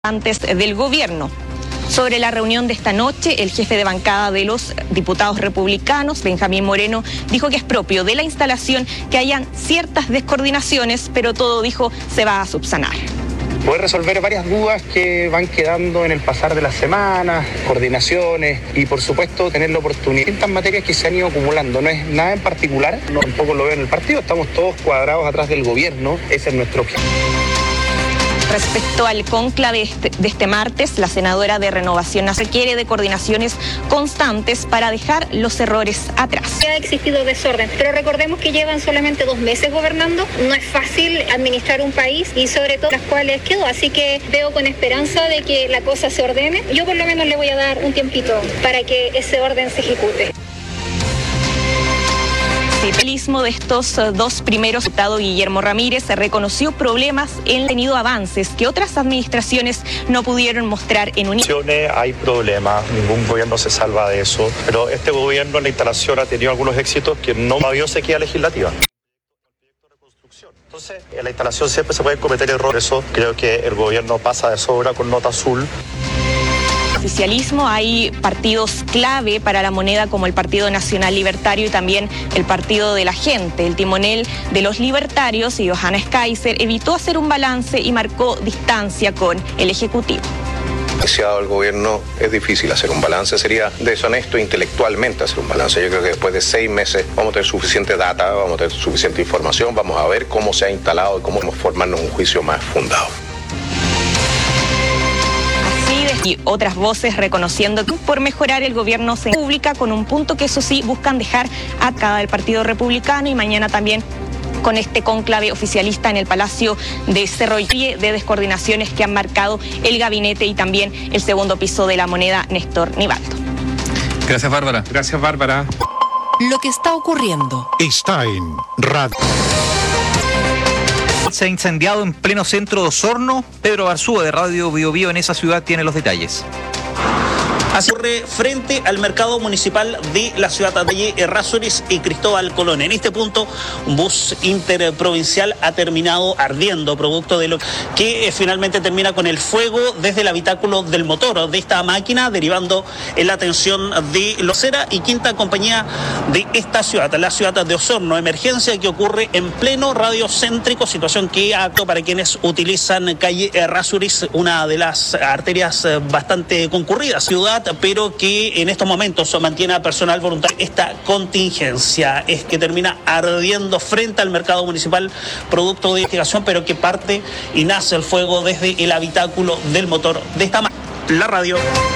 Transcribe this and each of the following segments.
antes del gobierno. Sobre la reunión de esta noche, el jefe de bancada de los diputados republicanos, Benjamín Moreno, dijo que es propio de la instalación que hayan ciertas descoordinaciones, pero todo, dijo, se va a subsanar. Poder resolver varias dudas que van quedando en el pasar de las semanas, coordinaciones y por supuesto tener la oportunidad. Distintas materias que se han ido acumulando, no es nada en particular, no tampoco lo veo en el partido, estamos todos cuadrados atrás del gobierno, ese es nuestro objetivo. Respecto al cónclave de este martes, la senadora de Renovación Nacional requiere de coordinaciones constantes para dejar los errores atrás. Ha existido desorden, pero recordemos que llevan solamente 2 meses gobernando. No es fácil administrar un país y sobre todo las cuales quedó. Así que veo con esperanza de que la cosa se ordene. Yo por lo menos le voy a dar un tiempito para que ese orden se ejecute. De estos 2 primeros, el diputado Guillermo Ramírez reconoció problemas en tenido avances que otras administraciones no pudieron mostrar en un inicio. Hay problemas, ningún gobierno se salva de eso, pero este gobierno en la instalación ha tenido algunos éxitos que no ha habido sequía legislativa. Entonces, en la instalación siempre se pueden cometer errores, eso creo que el gobierno pasa de sobra con nota azul. Oficialismo, hay partidos clave para la moneda como el Partido Nacional Libertario y también el Partido de la Gente. El timonel de los libertarios, Johannes Kaiser, evitó hacer un balance y marcó distancia con el Ejecutivo. Iniciado el gobierno es difícil hacer un balance, sería deshonesto intelectualmente hacer un balance. Yo creo que después de 6 meses vamos a tener suficiente data, vamos a tener suficiente información, vamos a ver cómo se ha instalado y cómo podemos formarnos un juicio más fundado. Y otras voces reconociendo que por mejorar el gobierno se pública con un punto que eso sí buscan dejar a cada del Partido Republicano y mañana también con este cónclave oficialista en el Palacio de Cerro de descoordinaciones que han marcado el gabinete y también el segundo piso de la moneda, Néstor Nivaldo. Gracias, Bárbara. Gracias, Bárbara. Lo que está ocurriendo está en radio. Se ha incendiado en pleno centro de Osorno. Pedro Barzúa de Radio Bio Bio en esa ciudad tiene los detalles. Así ocurre frente al mercado municipal de la ciudad de Errázuriz y Cristóbal Colón. En este punto, un bus interprovincial ha terminado ardiendo, producto de lo que finalmente termina con el fuego desde el habitáculo del motor de esta máquina, derivando en la atención de Locera y quinta compañía de esta ciudad, la ciudad de Osorno. Emergencia que ocurre en pleno radio céntrico, situación que acto para quienes utilizan calle Errázuriz, una de las arterias bastante concurridas, ciudad, pero que en estos momentos mantiene a personal voluntario. Esta contingencia es que termina ardiendo frente al mercado municipal, producto de investigación, pero que parte y nace el fuego desde el habitáculo del motor de esta la radio.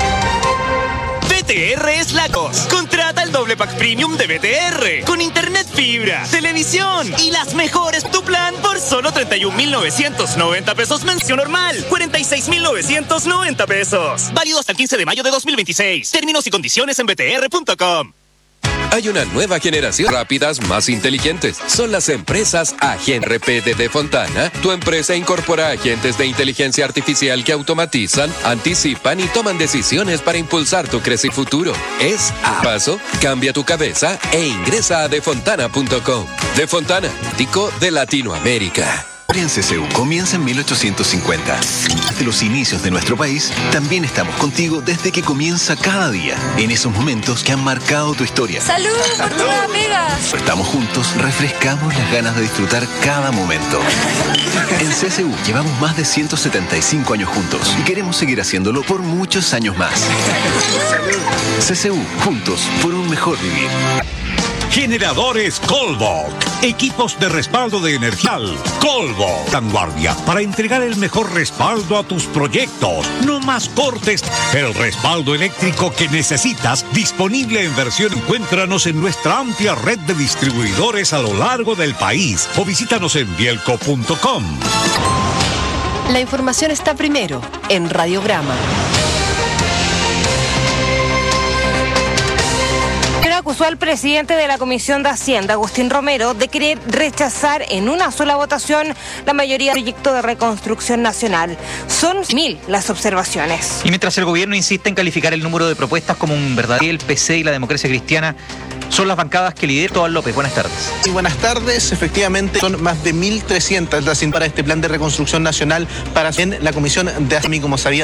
BTR es la cosa. Contrata el doble pack premium de BTR con internet, fibra, televisión y las mejores. Tu plan por solo 31.990 pesos mención normal, 46.990 pesos. Válido hasta el 15 de mayo de 2026. Términos y condiciones en btr.com. Hay una nueva generación rápidas más inteligentes. Son las empresas RP de Fontana. Tu empresa incorpora agentes de inteligencia artificial que automatizan, anticipan y toman decisiones para impulsar tu crecimiento futuro. Es a paso, cambia tu cabeza e ingresa a defontana.com. De Fontana, tico de Latinoamérica. En CCU comienza en 1850. Desde los inicios de nuestro país, también estamos contigo desde que comienza cada día, en esos momentos que han marcado tu historia. ¡Salud por todas amigas! Estamos juntos, refrescamos las ganas de disfrutar cada momento. En CCU llevamos más de 175 años juntos y queremos seguir haciéndolo por muchos años más. CCU, juntos por un mejor vivir. Generadores Colbok. Equipos de respaldo de energía. Colbok. Vanguardia para entregar el mejor respaldo a tus proyectos. No más cortes. El respaldo eléctrico que necesitas disponible en versión. Encuéntranos en nuestra amplia red de distribuidores a lo largo del país o visítanos en bielco.com. La información está primero en Radiograma. Acusó al presidente de la Comisión de Hacienda, Agustín Romero, de querer rechazar en una sola votación la mayoría del proyecto de reconstrucción nacional. Son 1000 las observaciones. Y mientras el gobierno insiste en calificar el número de propuestas como un verdadero, el PC y la democracia cristiana Son las bancadas que lidera Cristóbal López. Buenas tardes. Y buenas tardes, efectivamente son más de 1.300 las para este plan de reconstrucción nacional para la Comisión de ASMI, como sabía.